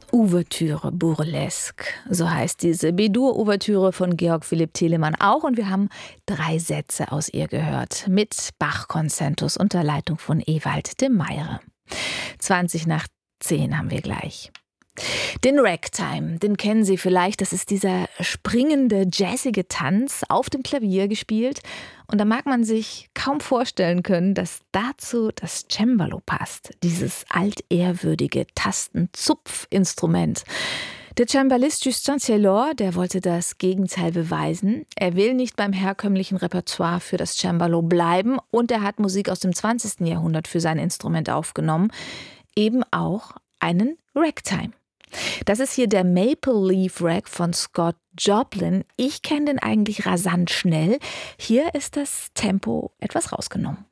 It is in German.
Ouvertüre Burlesque, so heißt diese B-Dur-Ouvertüre von Georg Philipp Telemann auch. Und wir haben 3 Sätze aus ihr gehört mit Bach-Konzertos unter Leitung von Ewald de Meyre. 10:20 haben wir gleich. Den Ragtime, den kennen Sie vielleicht. Das ist dieser springende, jazzige Tanz auf dem Klavier gespielt. Und da mag man sich kaum vorstellen können, dass dazu das Cembalo passt. Dieses altehrwürdige Tastenzupfinstrument. Der Cembalist Justin Ceylor, der wollte das Gegenteil beweisen. Er will nicht beim herkömmlichen Repertoire für das Cembalo bleiben. Und er hat Musik aus dem 20. Jahrhundert für sein Instrument aufgenommen. Eben auch einen Ragtime. Das ist hier der Maple Leaf Rag von Scott Joplin. Ich kenne den eigentlich rasant schnell. Hier ist das Tempo etwas rausgenommen.